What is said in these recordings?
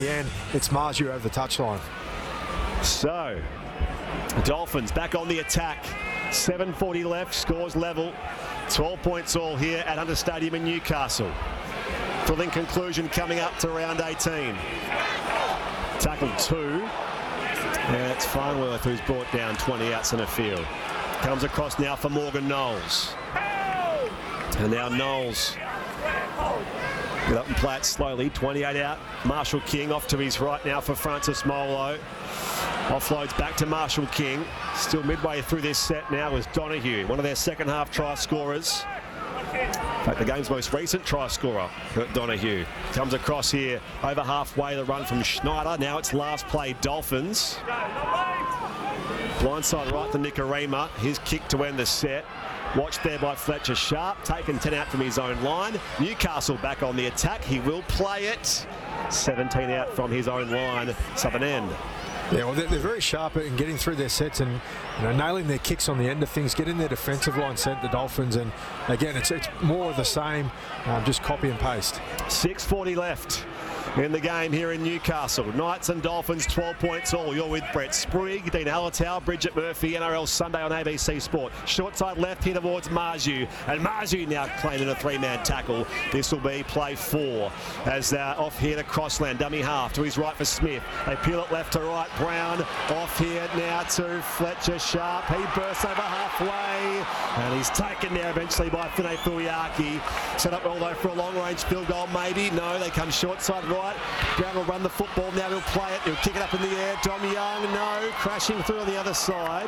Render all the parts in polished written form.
And it's Marju over the touchline. So, the Dolphins back on the attack. 7:40 left, scores level. 12 points all here at Hunter Stadium in Newcastle. Thrilling conclusion coming up to round 18. Tackled 2. And it's Farnworth who's brought down 20 out centre field. Comes across now for Morgan Knowles. And now Knowles. Get up and play it slowly. 28 out. Marshall King off to his right now for Francis Molo. Offloads back to Marshall King. Still midway through this set now is Donahue, one of their second half try scorers. In fact, the game's most recent try scorer, Donahue. Comes across here over halfway, the run from Schneider. Now it's last play Dolphins. Blindside right to Nikorima. His kick to end the set. Watched there by Fletcher Sharp, taken 10 out from his own line. Newcastle back on the attack. He will play it. 17 out from his own line, southern end. Yeah, well, they're very sharp in getting through their sets and nailing their kicks on the end of things, getting their defensive line set, the Dolphins. And again, it's more of the same, just copy and paste. 6:40 left in the game here in Newcastle. Knights and Dolphins, 12 points all. You're with Brett Sprigg, Dean Hallertau, Bridget Murphy, NRL Sunday on ABC Sport. Short side left here towards Marju. And Marju now claiming a 3-man tackle. This will be play 4. As off here to Crossland, dummy half to his right for Smith. They peel it left to right. Brown off here now to Fletcher Sharp. He bursts over halfway. And he's taken there eventually by Fine Fuiaki. Set up well though for a long-range field goal maybe. No, they come short side right. Brown will run the football. Now he'll play it. He'll kick it up in the air. Dom Young, no. Crashing through on the other side.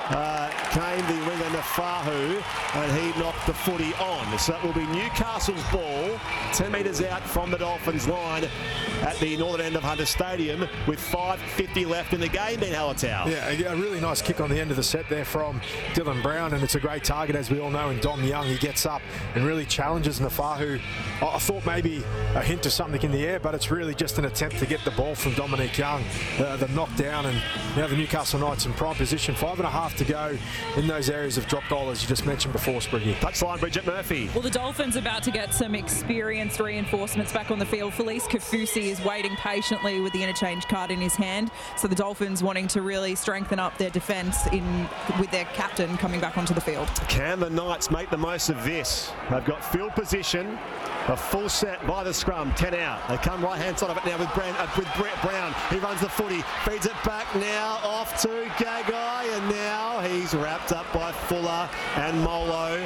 Came the winger Nafahu, and he knocked the footy on. So it will be Newcastle's ball, 10 metres out from the Dolphins line at the northern end of Hunter Stadium with 5:50 left in the game. Ben Hallertau. Yeah, a really nice kick on the end of the set there from Dylan Brown, and it's a great target, as we all know, in Dom Young. He gets up and really challenges Nafahu. I thought maybe a hint of something in the air, but it's really just an attempt to get the ball from Dominic Young. The knockdown, and now the Newcastle Knights in prime position. 5.5 to go in those areas of drop goal, as you just mentioned before, Spriggy. Touchline, Bridget Murphy. Well, the Dolphins are about to get some experienced reinforcements back on the field. Felice Kafusi is waiting patiently with the interchange card in his hand. So the Dolphins wanting to really strengthen up their defence with their captain coming back onto the field. Can the Knights make the most of this? They've got field position. A full set by the scrum, 10 out. They come right-hand side of it now with Brett Brown. He runs the footy, feeds it back now off to Gagai, and now he's wrapped up by Fuller and Molo.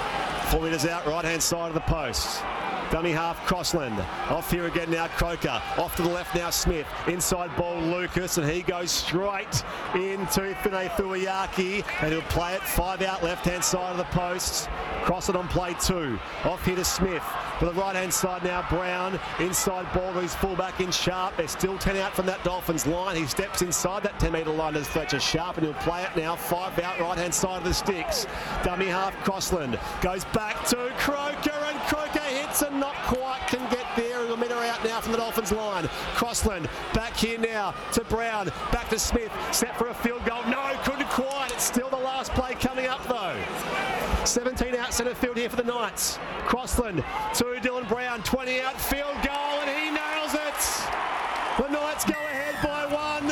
4 metres out, right-hand side of the post. Dummy half, Crossland. Off here again now, Croker. Off to the left now, Smith. Inside ball, Lucas, and he goes straight into Fine Fuiaki, and he'll play it 5 out, left-hand side of the post. Cross it on play 2. Off here to Smith. To the right-hand side now, Brown. Inside ball to his fullback in Sharp. They're still 10 out from that Dolphins line. He steps inside that 10-metre line as Fletcher Sharp, and he'll play it now 5 out, right-hand side of the sticks. Dummy half, Crossland. Goes back to Croker, and Croker hits and not quite can get there. A metre out now from the Dolphins line. Crossland back here now to Brown. Back to Smith. Set for a field goal. No, couldn't quite. It's still the last play coming up though. 17 out centre field here for the Knights. Crossland to Dylan Brown. 20 out field goal, and he nails it. The Knights go ahead by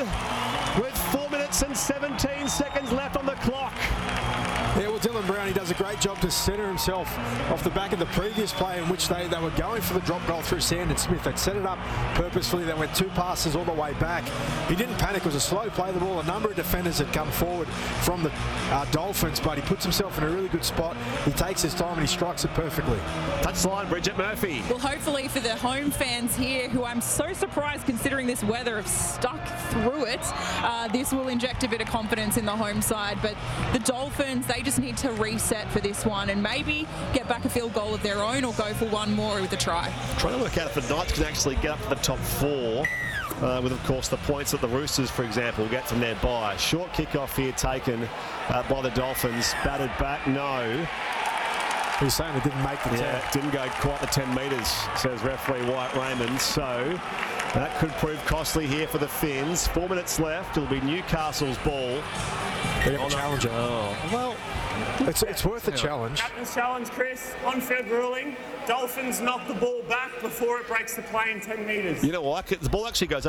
1 with 4 minutes and 17 seconds left on the clock. Yeah, well, Dylan Brown, he does a great job to centre himself off the back of the previous play in which they were going for the drop goal through Sandon Smith. They'd set it up purposefully. They went 2 passes all the way back. He didn't panic. It was a slow play the ball. A number of defenders had come forward from the Dolphins, but he puts himself in a really good spot. He takes his time and he strikes it perfectly. Touchline, Bridget Murphy. Well, hopefully for the home fans here, who I'm so surprised considering this weather have stuck through it, this will inject a bit of confidence in the home side. But the Dolphins, they just need to reset for this one and maybe get back a field goal of their own or go for one more with a try. Trying to work out if the Knights can actually get up to the top 4 with, of course, the points that the Roosters, for example, get from their bye. Short kick-off here taken by the Dolphins. Batted back, no. He's saying it didn't make the 10. Yeah, didn't go quite the 10 metres, says referee Wyatt Raymond. So that could prove costly here for the Finns. 4 minutes left. It'll be Newcastle's ball. They have a challenger. Oh, well, It's worth a challenge. Captain's challenge, Chris. On-field ruling. Dolphins knock the ball back before it breaks the plane 10 metres. You know what? The ball actually goes